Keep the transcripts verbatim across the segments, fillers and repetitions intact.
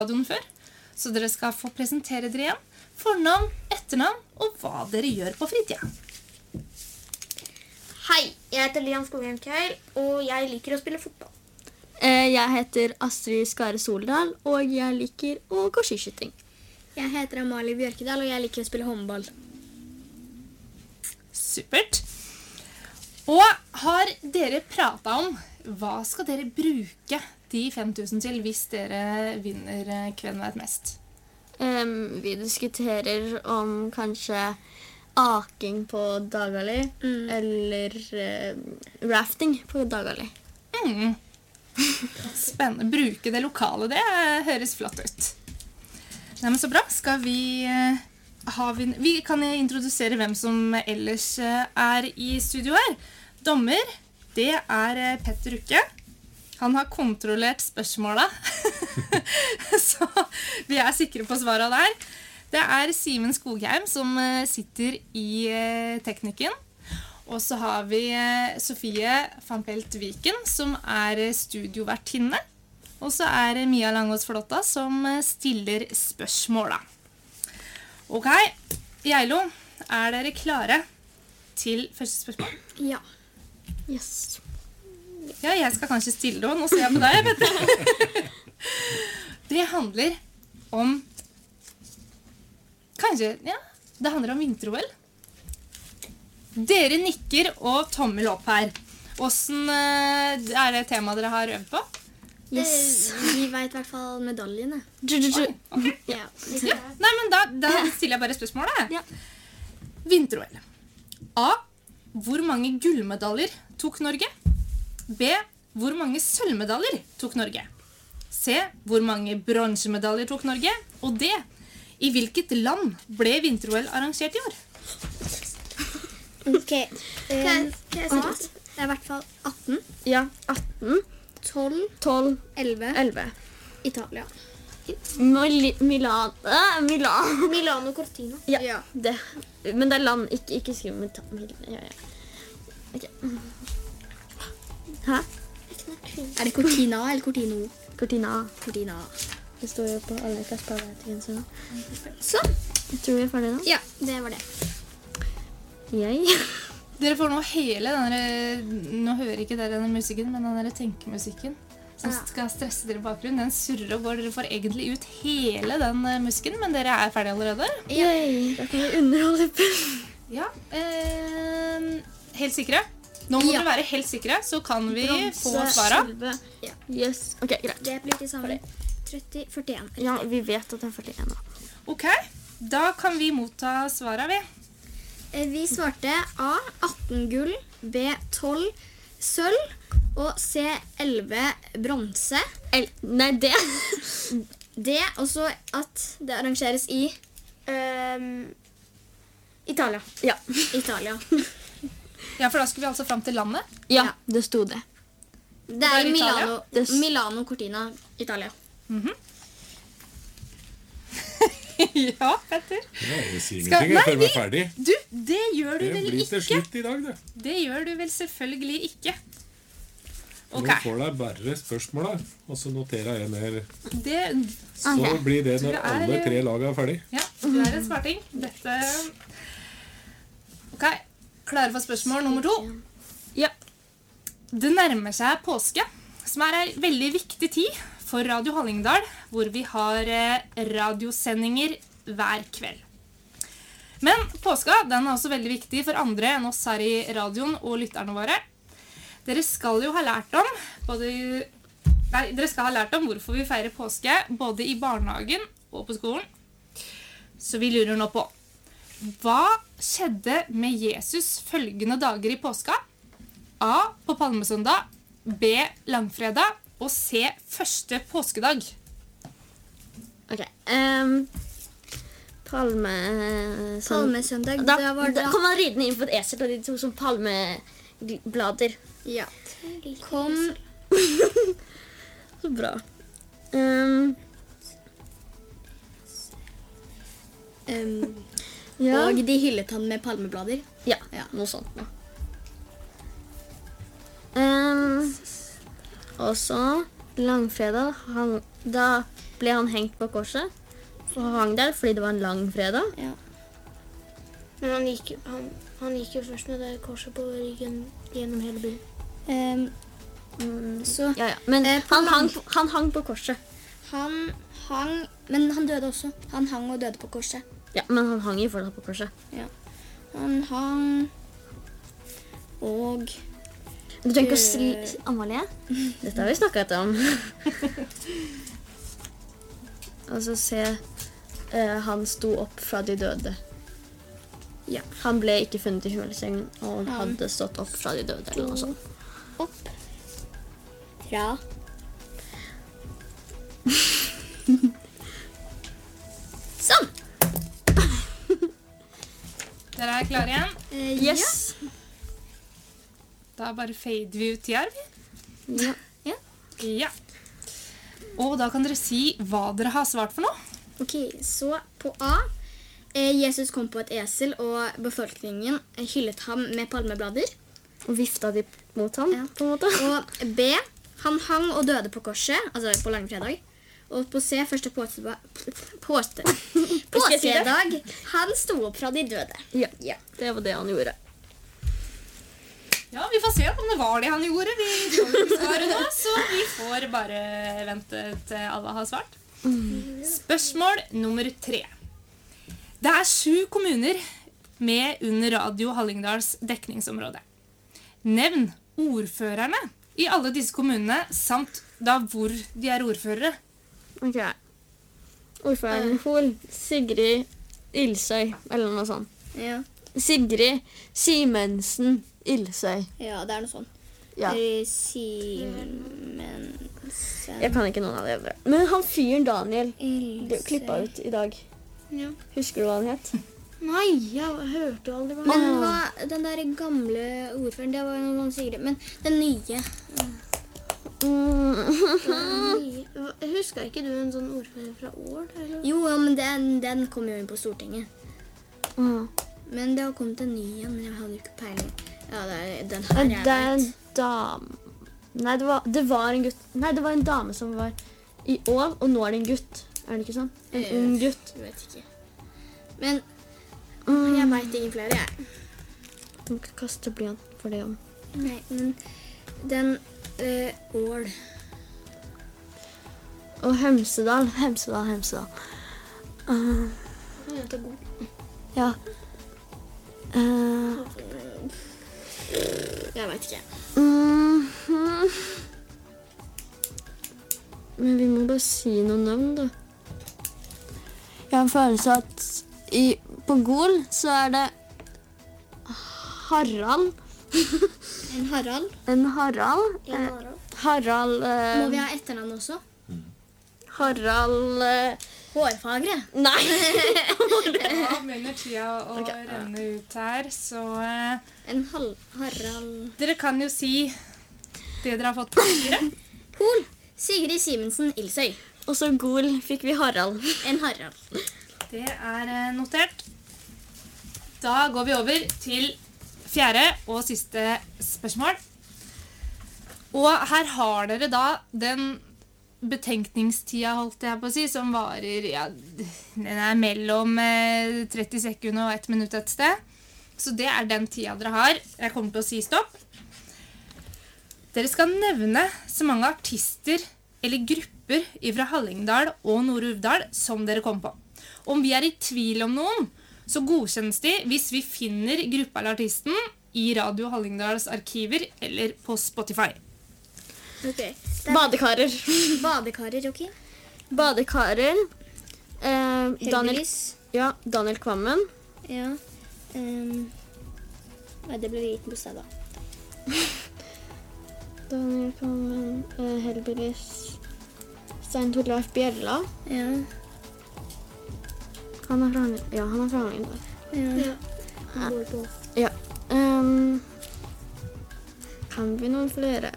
radioen før, så dere skal få presentere dere igjen. Fornavn, etternavn og hva dere gjør på fritiden. Hei, jeg heter Lian Skogheim Kjell, og jeg liker å spille fotball. Jeg heter Astrid Skare Soldal, og jeg liker å gå skiskyting. Jeg heter Amalie Bjørkedal, og jeg liker å spille håndball. Supert. Og har dere pratet om hva skal dere bruke de fem tusen til hvis dere vinner Hvem vet mest? Um, vi diskuterer om kanskje aking på Dagali, mm. eller uh, rafting på Dagali. Mm. Spennende. Bruke det lokale, det høres flott ut. Nei, men så bra. Skal vi, uh, ha vi, vi kan introdusere hvem som ellers uh, er i studio her. Dommer, det er uh, Petter Ukke. Han har kontrollert spørsmålet, så vi er sikre på svaret der. Det er Simen Skogheim som uh, sitter i uh, teknikken. Og så har vi Sofie van Pelt Viken, som er studiovertinne. Og så er det Mia Langås Flotta, som stiller spørsmål. Ok, Geilo, er dere klare til første spørsmål? Ja. Yes. Ja, jeg skal kanskje stille det, nå ser jeg på deg, vet du. Det handler om... Kanskje, ja, det handler om vinter-O L. Dere nikker og tommel opp her. Hvordan er det temaet dere har øvd på? Yes. Vi vet i hvert fall medaljene. Oi, okay. Ja. Ja. Nei, men da, da stiller jeg bare spørsmålet. Ja. Vinter-O L. A. Hvor mange gullmedaljer tok Norge? B. Hvor mange sølvmedaljer tok Norge? C. Hvor mange bronsemedaljer tok Norge? Og D. I hvilket land ble vinter-O L arrangert i år? Ok, um, det er i hvert fall atten. Ja, atten, tolv, tolv, elleve, elleve. Italia. Mil Milan, äh, Milan. Milano Cortina. Ja, ja. Det. Men det er land, ikke, ikke skriv med ta. Ja, ja. Ok. Hæ? Er det Cortina eller Cortino? Cortina. Cortina. Det står jo på alle klasseparatene sine. Så. Jeg tror vi er ferdige nå. Ja, det var det. Jeg. Dere får nå hele denne, nå hører ikke dere denne musikken, men denne tenkemusikken som skal stresse dere i bakgrunnen. Den surrer og går, dere får egentlig ut hele den musikken, men dere er ferdige allerede. Yay, da kan vi underholde på. Ja, eh, helt sikre. Nå må Ja. dere være helt sikre, så kan vi Bronse, få svaret. sølve. Ja. Yes, ok, greit. Det blir til sammen tretti, førtien. Ja, vi vet at det er førtien da. Ok, da kan vi motta svaret, vi. Vi svarte A, atten gull, B, tolv sølv og C, elleve bronse. El Nei, det. D, også at det arrangeres i um, Italia. Ja. Italia. Ja, for da skulle vi altså frem til landet. Ja, det sto det. Det Var er det Milano, Det s- Milano Cortina, Italia. Mhm. Ja, Petter. Ja, jeg sier Skal- ingenting, jeg Nei, føler meg ferdig. Du, det gjør du Det vel blir til ikke? slutt i dag, det. Det gjør du vel selvfølgelig ikke. Ok, Nå får deg bare spørsmålet, og så noterer jeg ned. det, Så blir det når Det er- alle tre lag er ferdig. ja, det er en smarting. Dette... Ok, klare for spørsmål nummer to. Ja. Det nærmer seg påske, som er en veldig viktig tid for Radio Hallingdal, hvor vi har eh, radiosendinger hver kveld. Men påska, den er også veldig viktig for andre enn oss her i radioen og lytterne våre. Dere skal jo ha lært om, både, nei, dere skal ha lært om hvorfor vi feirer påske, både i barnehagen og på skolen. Så vi lurer nå på, hva skjedde med Jesus følgende dager i påska? A, på palmesøndag, B, langfredag, og C, første påskedag. Ok. Um, palme... Sånn. Palmesøndag, Da, da var det da kom han ridende inn på et esel, og de to som palmeblader. Ja. Kom Så bra. Um, um, ja. Og de hyllet han med palmeblader. Ja, Ja. noe sånt. Ja. Um, og så langfredag, han Da ble han hengt på korset. For han hang der fordi det var en lang fredag. Ja. Men han gikk, han, han gikk jo først med det korset på ryggen gjennom hele byen. Ehm, så Ja, ja. Men Eh, på han, lang- hang, på- han hang på korset. han hang, men han døde også. Han hang og døde på korset. Ja, men han hang jo fortsatt på korset. Han hang og Du trenger ikke å Eh. si Amalie. Dette har vi snakket om. Altså, se. Eh, han sto opp fra de døde. Ja. Han ble ikke funnet i huleseng og Han hadde stått opp fra de døde. eller noe sånt. opp fra Sånn! Dere er klare igjen? Eh, Yes! Da bare fader vi ut tida. Ja. Ja. Og da kan dere si hva dere har svart for noe. Ok, så på A eh, Jesus kom på et esel, og befolkningen hyllet ham med palmeblader. Og vifta de mot ham, Ja. på en måte. Og B, han hang og døde på korset, altså på langfredag. Og på C, første påske, påske, påskedag, han sto opp fra de døde. Ja, Ja. det var det han gjorde. Ja, Vi får se om det var det han gjorde. Vi får ikke svare nå, så vi får bare vente til alle har svart. Spørsmål nummer tre. Det er sju kommuner med under Radio Hallingdals dekningsområde. Nevn ordførerne i alle disse kommunene, samt da hvor de er ordførere. Ok. Ordføreren Hol, Sigrid Ilsøy, eller noe sånt. Ja, Sigrid Simensen Ilsøy. ja det er noe sånn. Ja. Eh, Simensen Jeg kan ikke noen av de andre. Men han fyren Daniel ble Ilse. klippa ut i dag. Ja. Husker du hva han het? Nei, jeg hørte jo aldri hva Men hva, den der gamle ordføreren, det var jo noen Sigrid. Men den nye. Mm. Hva- Husker ikke du en sånn ordfører fra Ål? Eller? Jo, ja, men den, den kom jo inn på Stortinget. Mm. Men det har kommet en ny igjen, men jeg hadde jo ikke peiling. Ja, det er den her Det jeg er en vet. dame Nei, det var, det var en gutt Nei, det var en dame som var i Ål, og nå er det en gutt. Er det ikke sånn? En Eh. ung gutt. Jeg vet ikke. Men Mm. jeg vet ingen flere, jeg. Du må ikke kaste blyant for det om. Nei, men den eh, Ål. Og Hemsedal. Hemsedal, Hemsedal. Uh, Ja, det er god. ja. Uh, Jeg vet ikke. mm, mm. Men vi må bare si noen navn, da. Jeg har en følelse at i, på Gol så er det Harald. En Harald. En Harald. En Eh, Harald. Harald eh, Må vi ha etternavn også? Harald eh, Hårfagre. Nei! Ja, begynner tida å renne ut her, så eh, En hal Harald. dere kan jo si det dere har fått på papiret. Hol. Sigrid Simensen Ilsøy. Og så Gol fikk vi Harald. En Harald. Det er eh, notert. Da går vi over til fjerde og siste spørsmål. Og her har dere da den betenkningstida, holdt jeg på å si, som varer, ja, den er mellom eh, tretti sekunder og ett minutt et sted. Så det er den tida dere har. Jeg kommer til å si stopp. Dere skal nevne så mange artister eller grupper fra Hallingdal og Nord-Uvdal som dere kom på. Om vi er i tvil om noen, så godkjennes de hvis vi finner gruppa eller artisten i Radio Hallingdals arkiver eller på Spotify. Ok. Det er Badekarer. badekarer, ok? Badekarer. Eh, Daniel, Heldigvis. ja, Daniel Kvammen. Ja. Um, nei, det ble liten på sted da. Daniel Kvammen. Eh, Hellbillies. Stein Torleif Bjella. Ja. Han er fra Ja, han er fra Hallingdal. Ja. Han går på. Ja. Um, kan vi noen flere?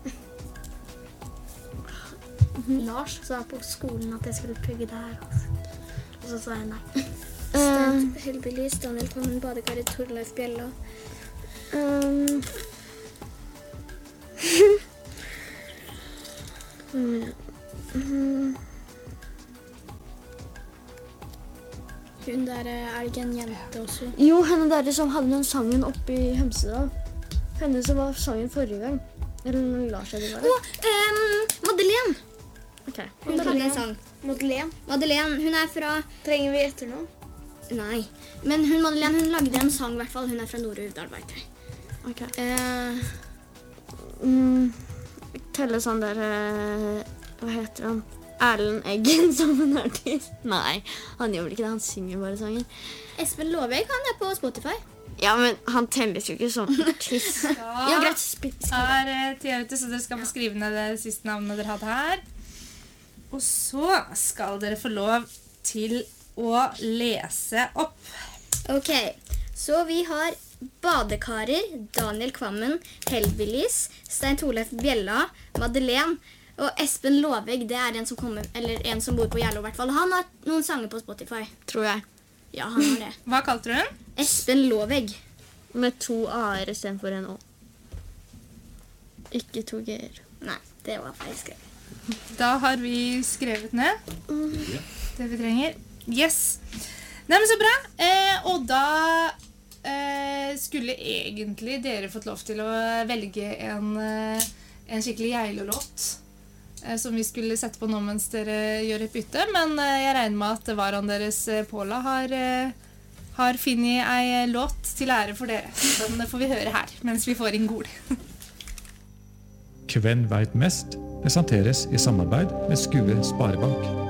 Lars sa på skolen at jeg skulle pugge der. Og så sa jeg nei. Um, Hellbillies, Daniel Kvammen, badekarer, Torleif Bjella. um, mm, mm, Hun der eh, er det ikke en jente også? Jo, henne der som hadde den sangen oppe i Hemsedal. Henne som var sangen forrige gang. Eller når Lars hadde vært. Å, ehm, Madeleine! Ok. Hun hadde en sang. Madeleine. Madeleine, hun er fra... Trenger vi etternavn? Nei. Men hun Madeleine, hun lagde en sang i hvert fall. Hun er fra Nord-Uvdal, vet jeg. Ok. Eh, Mm, telle sånn der, eh, hva heter han? Erlend Eggen som en artist. Nei, han gjør vel ikke det, han synger bare sanger. Espen Loveg, han er på Spotify. Ja, men han telles jo ikke som artist. Ja, greit. Sp- sp- Er eh, tida ute, så dere skal få skrive ned det siste navnet dere hadde her. Og så skal dere få lov til å lese opp. Ok, så vi har Badekarer, Daniel Kvammen, Hellbillies, Stein Torleif Bjella, Madeleine og Espen Loveg. Det er en som, kommer, eller en som bor på Gjerlo i hvert fall. Han har noen sanger på Spotify. Tror jeg. Ja, han har det. Hva kalte du den? Espen Loveg. Med to A-er i stedet for en Å. Ikke to G-er. Nei, det var feil skrevet. Da har vi skrevet ned det vi trenger. Yes. Nei, men så bra. Eh, og da eh, skulle egentlig dere fått lov til å velge en, eh, en skikkelig Geilo-låt eh, som vi skulle sette på nå mens dere gjør et bytte. Men eh, jeg regner med at varaen deres, eh, Paula, har, eh, har finnet ei låt til ære for dere. Den får vi høre her mens vi får inn Gol. Kven veit mest presenteres i samarbeid med Skue Sparebank.